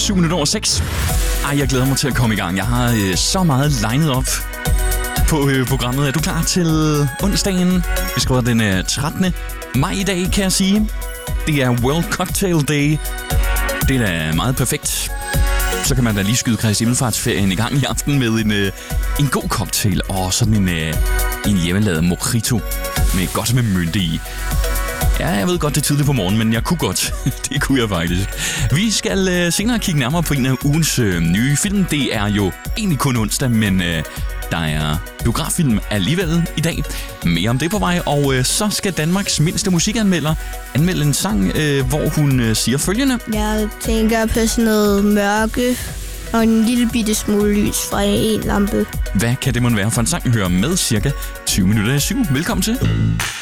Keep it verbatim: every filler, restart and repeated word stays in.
syv minutter over seks. Ej, jeg glæder mig til at komme i gang. Jeg har øh, så meget legnet op på øh, programmet. Er du klar til onsdagen? Vi skriver den øh, trettende maj i dag, kan jeg sige. Det er World Cocktail Day. Det er da meget perfekt. Så kan man da lige skyde Kristi Himmelfartsferien i gang i aften med en, øh, en god cocktail og sådan en, øh, en hjemmelavet mojito med godt med mynte i. Ja, jeg ved godt, det er tidligt på morgenen, men jeg kunne godt. Det kunne jeg faktisk. Vi skal øh, senere kigge nærmere på en af ugens øh, nye film. Det er jo egentlig kun onsdag, men øh, der er biograffilm alligevel i dag. Mere om det på vej, og øh, så skal Danmarks mindste musikanmelder anmelde en sang, øh, hvor hun øh, siger følgende. Jeg tænker på sådan noget mørke og en lille bitte smule lys fra en lampe. Hvad kan det måtte være for en sang? Hør med cirka tyve minutter i syv. Velkommen til.